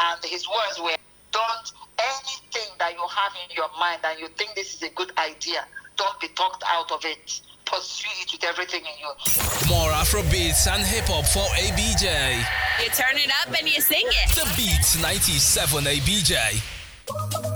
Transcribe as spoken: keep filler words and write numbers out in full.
And his words were, don't, anything that you have in your mind and you think this is a good idea, don't be talked out of it. Pursue it with everything in you. More Afrobeats and hip-hop for A B J. You turn it up and you sing it. The Beats ninety-seven A B J.